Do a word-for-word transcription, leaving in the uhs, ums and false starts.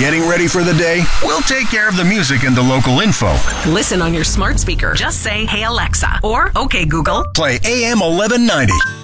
Getting ready for the day? We'll take care of the music and the local info. Listen on your smart speaker. Just say, "Hey Alexa," or "Okay Google." Play A M eleven ninety.